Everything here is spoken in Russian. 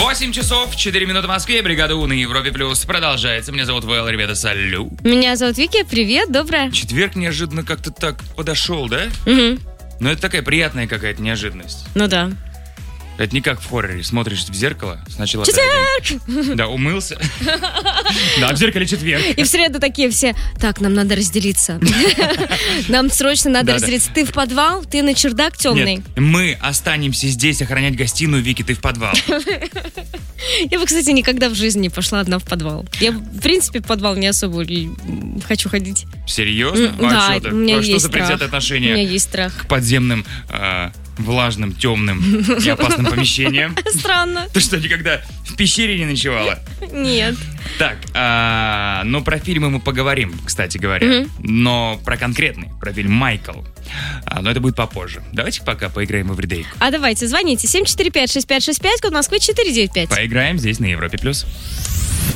8 часов, 4 минуты в Москве. Бригада У на Европе Плюс продолжается. Меня зовут Вэл, ребята, салют. Меня зовут Вики, привет, доброе. Четверг неожиданно как-то так подошел, да? Угу. Но это такая приятная какая-то неожиданность. Ну да. Это не как в хорроре. Смотришь в зеркало, сначала... Четверг! Да, умылся. Да, в зеркале четверг. И в среду такие все, так, нам надо разделиться. Нам срочно надо разделиться. Ты в подвал, ты на чердак темный. Нет, мы останемся здесь охранять гостиную, Вики, ты в подвал. Я бы, кстати, никогда в жизни не пошла одна в подвал. Я, в принципе, в подвал не особо хочу ходить. Серьезно? Да, А у меня есть что за страх. предвзятое отношение У меня есть страх. к подземным, влажным, темным и опасным помещениям? Странно. Ты что, никогда в пещере не ночевала? Нет. Так, ну про фильмы мы поговорим, кстати говоря. Но про конкретный, про фильм «Майкл». Но это будет попозже. Давайте пока поиграем в Everyday. А давайте, звоните 745-6565, код Москвы 495. Поиграем здесь на Европе+.